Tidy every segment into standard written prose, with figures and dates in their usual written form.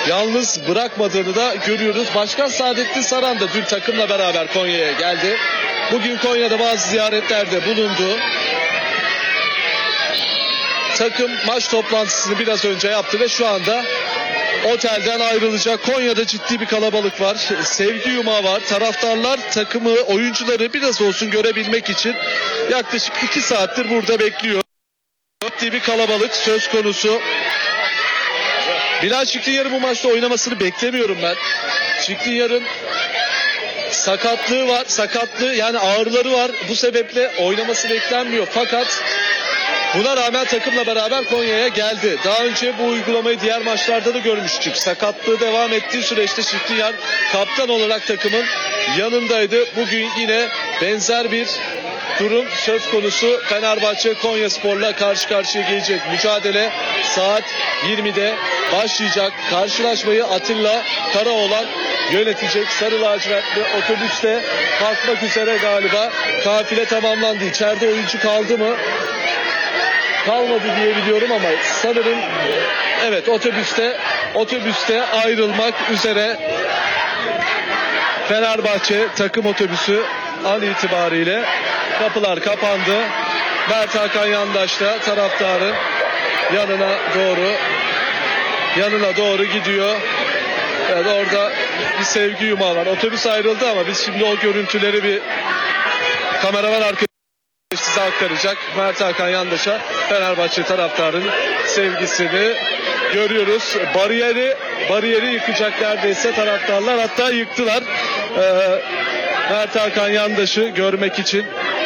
yalnız bırakmadığını da görüyoruz. Başkan Saadettin Saran da dün takımla beraber Konya'ya geldi. Bugün Konya'da bazı ziyaretlerde bulundu. Takım maç toplantısını biraz önce yaptı ve şu anda otelden ayrılacak. Konya'da ciddi bir kalabalık var. Sevgi yumağı var. Taraftarlar takımı, oyuncuları biraz olsun görebilmek için yaklaşık 2 saattir burada bekliyor. Ciddi bir kalabalık söz konusu. Bilal Şikrinyar'ın bu maçta oynamasını beklemiyorum ben. Şikrinyar'ın sakatlığı var. Sakatlığı yani ağrıları var. Bu sebeple oynaması beklenmiyor. Fakat buna rağmen takımla beraber Konya'ya geldi. Daha önce bu uygulamayı diğer maçlarda da görmüştük. Sakatlığı devam ettiği süreçte Şikrinyar kaptan olarak takımın yanındaydı. Bugün yine benzer bir durum söz konusu. Fenerbahçe Konyaspor'la karşı karşıya gelecek. Mücadele saat 20'de başlayacak. Karşılaşmayı Atilla Karaoğlan yönetecek. Sarı lacivertli otobüste kalkmak üzere galiba. Kafile tamamlandı. İçeride oyuncu kaldı mı? Kalmadı diye biliyorum ama sanırım evet otobüste ayrılmak üzere Fenerbahçe takım otobüsü an itibariyle kapılar kapandı. Mert Hakan Yandaş da taraftarın yanına doğru gidiyor. Evet, orada bir sevgi yumağı var. Otobüs ayrıldı ama biz şimdi o görüntüleri bir kameraman arkadaşımız size aktaracak. Mert Hakan Yandaş'a Fenerbahçe taraftarın sevgisini görüyoruz. Bariyeri yıkacak neredeyse taraftarlar, hatta yıktılar. Mert Hakan Yandaş'ı görmek için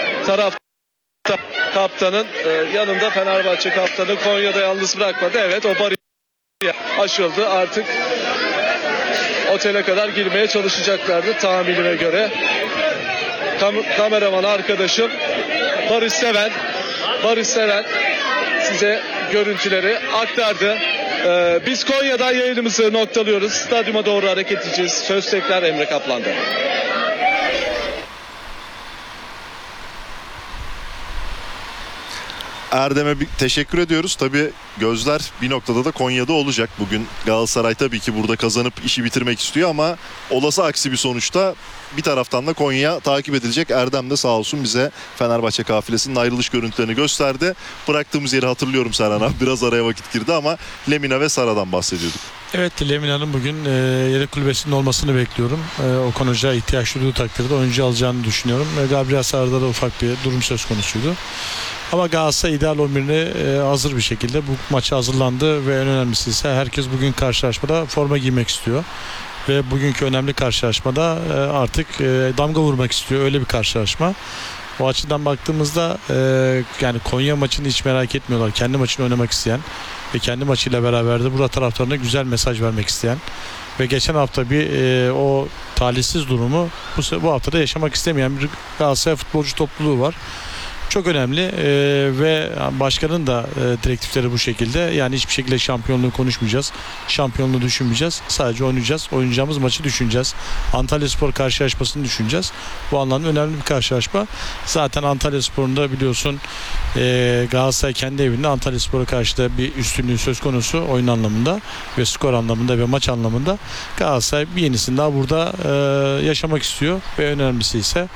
kaptanın yanında Fenerbahçe kaptanı Konya'da yalnız bırakmadı. Evet, o bariyer aşıldı. Artık otele kadar girmeye çalışacaklardı tahminime göre. Kameraman arkadaşım Barış Seven size görüntüleri aktardı. Biz Konya'dan yayınımızı noktalıyoruz. Stadyuma doğru hareket edeceğiz. Söz tekrar Emre Kaplan'da. Erdem'e teşekkür ediyoruz. Tabii gözler bir noktada da Konya'da olacak. Bugün Galatasaray tabii ki burada kazanıp işi bitirmek istiyor ama olası aksi bir sonuçta bir taraftan da Konya takip edilecek. Erdem de sağ olsun bize Fenerbahçe kafilesinin ayrılış görüntülerini gösterdi. Bıraktığımız yeri hatırlıyorum Serhan abi. Biraz araya vakit girdi ama Lemina ve Sara'dan bahsediyorduk. Evet, Lemina'nın bugün yedek kulübesinde olmasını bekliyorum. Okan Hoca ihtiyaç duyduğu takdirde oyuncu alacağını düşünüyorum. Gabriel Sara'da da ufak bir durum söz konusuydu. Ama Galatasaray ideal 11'ini hazır bir şekilde bu maça hazırlandı ve en önemlisi ise herkes bugün karşılaşmada forma giymek istiyor. Ve bugünkü önemli karşılaşmada artık damga vurmak istiyor. Öyle bir karşılaşma. O açıdan baktığımızda yani Konya maçını hiç merak etmiyorlar. Kendi maçını oynamak isteyen ve kendi maçıyla beraber de burada taraftarına güzel mesaj vermek isteyen ve geçen hafta o talihsiz durumu bu haftada yaşamak istemeyen bir Galatasaray futbolcu topluluğu var. Çok önemli ve başkanın da direktifleri bu şekilde. Yani hiçbir şekilde şampiyonluğu konuşmayacağız. Şampiyonluğu düşünmeyeceğiz. Sadece oynayacağız. Oynayacağımız maçı düşüneceğiz. Antalyaspor karşılaşmasını düşüneceğiz. Bu anlamda önemli bir karşılaşma. Zaten Antalyaspor'un da biliyorsun Galatasaray kendi evinde Antalyaspor'a karşı da bir üstünlüğü söz konusu oyun anlamında ve skor anlamında ve maç anlamında. Galatasaray bir yenisini daha burada yaşamak istiyor ve önemlisi ise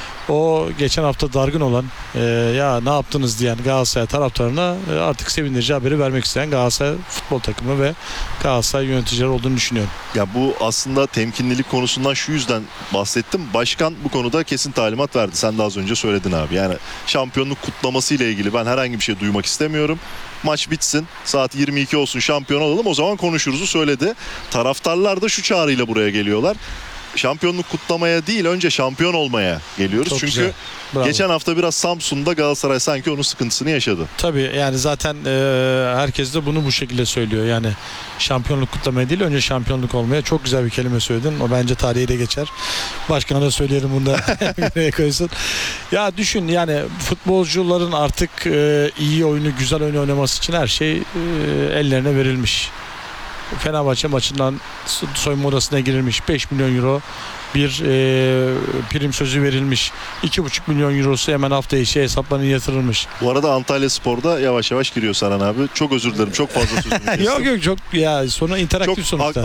o geçen hafta dargın olan ya ne yaptınız diyen Galatasaray taraftarına artık sevindirici haberi vermek isteyen Galatasaray futbol takımı ve Galatasaray yöneticileri olduğunu düşünüyorum. Ya bu aslında temkinlilik konusundan şu yüzden bahsettim. Başkan bu konuda kesin talimat verdi. Sen de az önce söyledin abi. Yani şampiyonluk kutlaması ile ilgili ben herhangi bir şey duymak istemiyorum. Maç bitsin, saat 22 olsun, şampiyon olalım, o zaman konuşuruzu söyledi. Taraftarlar da şu çağrıyla buraya geliyorlar. Şampiyonluk kutlamaya değil, önce şampiyon olmaya geliyoruz. Çok çünkü geçen hafta biraz Samsun'da Galatasaray sanki onun sıkıntısını yaşadı. Tabii yani zaten herkes de bunu bu şekilde söylüyor. Yani şampiyonluk kutlamaya değil, önce şampiyonluk olmaya. Çok güzel bir kelime söyledin. O bence tarihe de geçer. Başkana da söyleyelim bunu da nereye koysun. Ya düşün, yani futbolcuların artık iyi oyunu, güzel oyunu oynaması için her şey ellerine verilmiş. Fenerbahçe maçından soyunma odasına girilmiş. 5 milyon euro bir prim sözü verilmiş. 2,5 milyon eurosu hemen hafta içi hesaplarına yatırılmış. Bu arada Antalyaspor'da yavaş yavaş giriyor Serhan abi. Çok özür dilerim. Çok fazla sözünü kestim. Yok çok ya, sonra interaktif sonuçta.